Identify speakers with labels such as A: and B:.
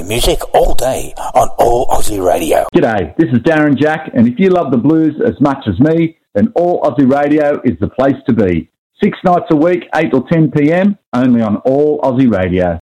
A: music all day on All Aussie Radio.
B: G'day, this is Darren Jack, and if you love the blues as much as me, then All Aussie Radio is the place to be. 6 nights a week, 8 till 10 p.m, only on All Aussie Radio.